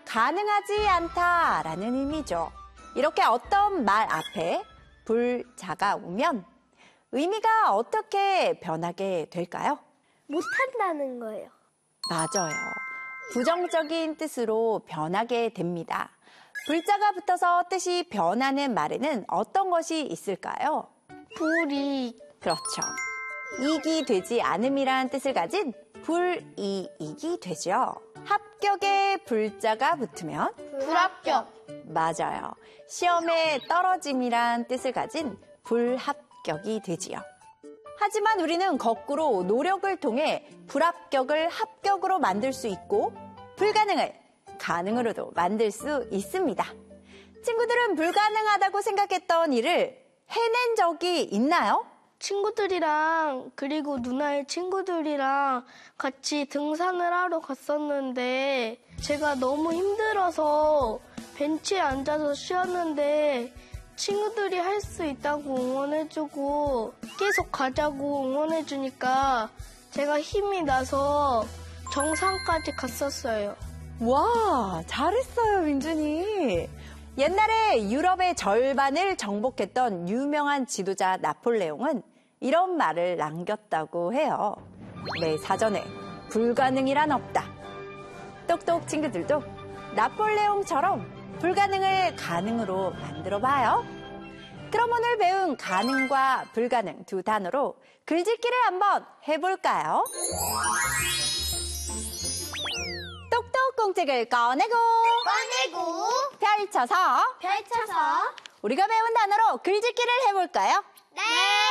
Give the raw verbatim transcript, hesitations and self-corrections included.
가능하지 않다라는 의미죠. 이렇게 어떤 말 앞에 불자가 오면 의미가 어떻게 변하게 될까요? 못한다는 거예요. 맞아요. 부정적인 뜻으로 변하게 됩니다. 불자가 붙어서 뜻이 변하는 말에는 어떤 것이 있을까요? 불이. 그렇죠. 이익이 되지 않음이란 뜻을 가진 불이익이 되죠. 합격에 불자가 붙으면 불합격. 맞아요. 시험에 떨어짐이란 뜻을 가진 불합격이 되지요. 하지만 우리는 거꾸로 노력을 통해 불합격을 합격으로 만들 수 있고 불가능을 가능으로도 만들 수 있습니다. 친구들은 불가능하다고 생각했던 일을 해낸 적이 있나요? 친구들이랑 그리고 누나의 친구들이랑 같이 등산을 하러 갔었는데 제가 너무 힘들어서 벤치에 앉아서 쉬었는데 친구들이 할 수 있다고 응원해주고 계속 가자고 응원해주니까 제가 힘이 나서 정상까지 갔었어요. 와, 잘했어요, 민준이. 옛날에 유럽의 절반을 정복했던 유명한 지도자 나폴레옹은 이런 말을 남겼다고 해요. 내 사전에 불가능이란 없다. 똑똑 친구들도 나폴레옹처럼 불가능을 가능으로 만들어봐요. 그럼 오늘 배운 가능과 불가능 두 단어로 글짓기를 한번 해볼까요? 똑똑 공책을 꺼내고 꺼내고 펼쳐서 펼쳐서 우리가 배운 단어로 글짓기를 해볼까요? 네!